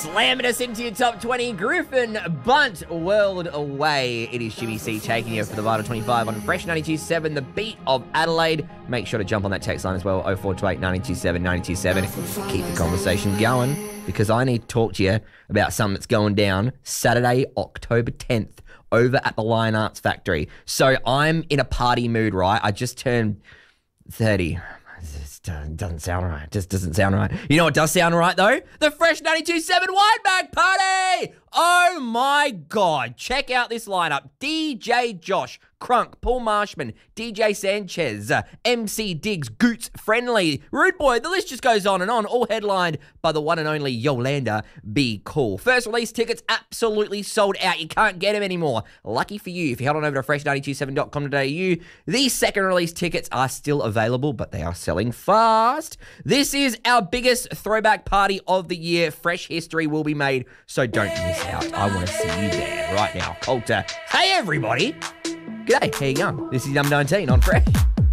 Slamming us into your top 20, Griffin Bunt, World Away. It is Jimmy C taking you for the Vital 25 on Fresh 92.7, the beat of Adelaide. Make sure to jump on that text line as well, 0428 927 927. Keep the conversation going, because I need to talk to you about something that's going down Saturday, October 10th, over at the Lion Arts Factory. So I'm in a party mood, right? I just turned 30. Doesn't sound right. Just doesn't sound right. You know what does sound right, though? The Fresh 92.7 Wine Bag Party! Oh, my God. Check out this lineup. DJ Josh, Crunk, Paul Marshman, DJ Sanchez, MC Diggs, Goots Friendly, Rude Boy. The list just goes on, all headlined by the one and only Yolanda Be Cool. First release tickets absolutely sold out. You can't get them anymore. Lucky for you, if you head on over to fresh927.com.au, these second release tickets are still available, but they are selling fast. This is our biggest throwback party of the year. Fresh history will be made, so don't miss out. I want to see you there right now. Coulter. Hey, everybody. G'day, how you going? This is number 19 on Fresh.